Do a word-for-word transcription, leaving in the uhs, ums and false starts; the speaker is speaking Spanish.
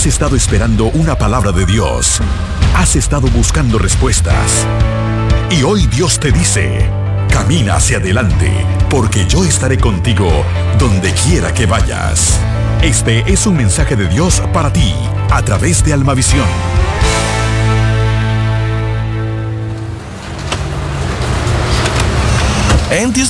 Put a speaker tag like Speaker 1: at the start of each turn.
Speaker 1: Has estado esperando una palabra de Dios. Has estado buscando respuestas. Y hoy Dios te dice: camina hacia adelante, porque yo estaré contigo donde quiera que vayas. Este es un mensaje de Dios para ti, a través de Almavisión.
Speaker 2: Entios